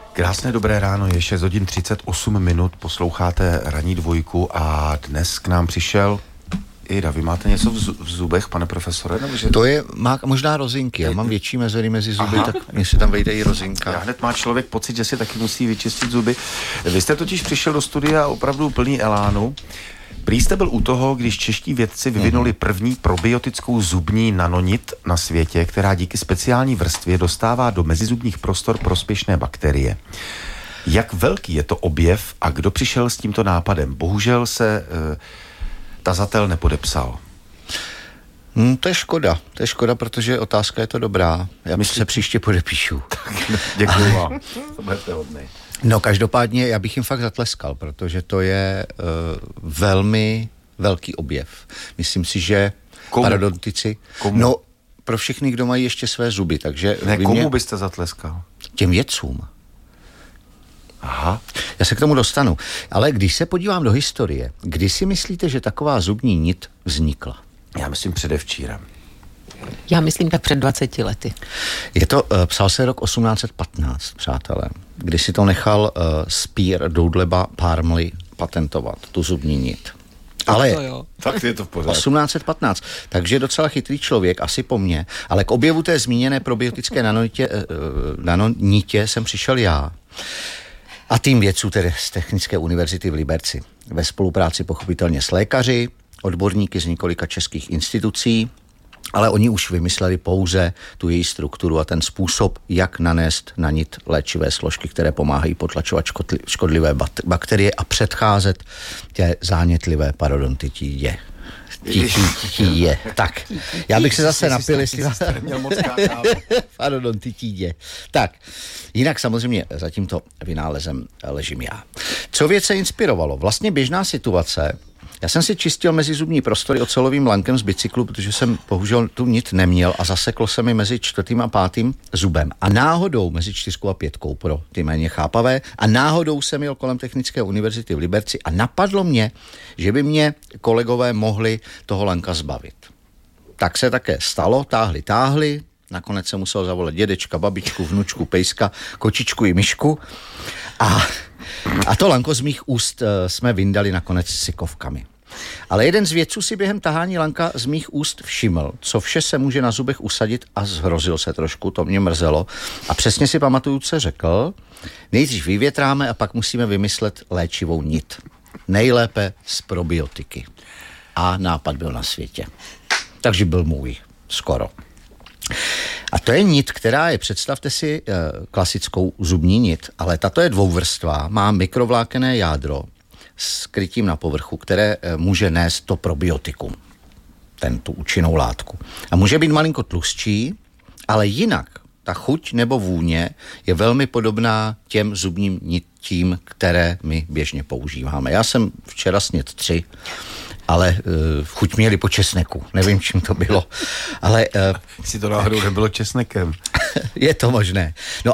Krásné dobré ráno, je 6 hodin 38 minut, posloucháte Ranní dvojku a dnes k nám přišel Ida. Vy máte něco v zubech, pane profesore? Nebo že... To je, má možná rozinky, já mám větší mezery mezi zuby, tak mně se tam vejde i rozinka. Já hned má člověk pocit, že si taky musí vyčistit zuby. Vy jste totiž přišel do studia opravdu plný elánu. Prý jste byl u toho, když čeští vědci vyvinuli první probiotickou zubní nanonit na světě, která díky speciální vrstvě dostává do mezizubních prostor prospěšné bakterie. Jak velký je to objev a kdo přišel s tímto nápadem? Bohužel se tazatel nepodepsal. To je škoda, protože otázka je to dobrá. Já se příště podepíšu. Děkuju vám. To budete hodnej. No každopádně já bych jim fakt zatleskal, protože to je velmi velký objev. Myslím si, že parodontici... Komu? No pro všechny, kdo mají ještě své zuby, takže... Ne, komu byste zatleskal? Těm vědcům. Aha. Já se k tomu dostanu. Ale když se podívám do historie, kdy si myslíte, že taková zubní nit vznikla? Já myslím předevčírem. Já myslím tak před 20 lety. Je to, psal se rok 1815, přátelé, kdy si to nechal Spear Dudleba Parmley patentovat, tu zubní nit. Ale tak je to v pořádku. 1815, takže docela chytrý člověk, asi po mně, ale k objevu té zmíněné probiotické nanonitě jsem přišel já. A tým vědců tedy z Technické univerzity v Liberci. Ve spolupráci pochopitelně s lékaři, odborníky z několika českých institucí, ale oni už vymysleli pouze tu její strukturu a ten způsob, jak nanést na nit léčivé složky, které pomáhají potlačovat škodlivé bakterie a předcházet té zánětlivé parodontitidě. Tak, já bych se zase napil, jestli parodontitidě. Tak, jinak samozřejmě za tímto vynálezem ležím já. Co vědce inspirovalo? Vlastně běžná situace. Já jsem si čistil mezizubní prostory ocelovým lankem z bicyklu, protože jsem bohužel tu nit neměl a zaseklo se mi mezi 4. a 5. zubem. A náhodou mezi 4. a 5. pro ty méně chápavé. A náhodou jsem jel kolem Technické univerzity v Liberci a napadlo mě, že by mě kolegové mohli toho lanka zbavit. Tak se také stalo, táhli. Nakonec jsem musel zavolat dědečka, babičku, vnučku, pejska, kočičku i myšku. A to lanko z mých úst jsme vyndali nakonec sykovkami. Ale jeden z vědců si během tahání lanka z mých úst všiml, co vše se může na zubech usadit a zhrozil se trošku, to mě mrzelo. A přesně si pamatuju, co řekl, nejdřív vyvětráme a pak musíme vymyslet léčivou nit. Nejlépe z probiotiky. A nápad byl na světě. Takže byl můj, skoro. A to je nit, která je, představte si, klasickou zubní nit, ale tato je dvouvrstvá, má mikrovlákenné jádro s krytím na povrchu, které může nést to probiotikum, tu účinnou látku. A může být malinko tlustší, ale jinak ta chuť nebo vůně je velmi podobná těm zubním nitím, které my běžně používáme. Já jsem včera snědl 3, ale chuť měli po česneku. Nevím, čím to bylo. Ale si to náhodou nebylo česnekem. Je to možné. No